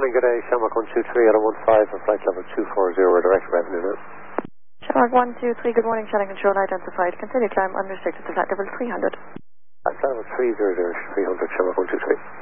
morning, good day. Shamrock 123 at 15 on flight level 240, direct revenue now. Shamrock 123, good morning, channel control identified. Continue climb unrestricted to flight level 300. Flight level 300, 300, Shamrock 123.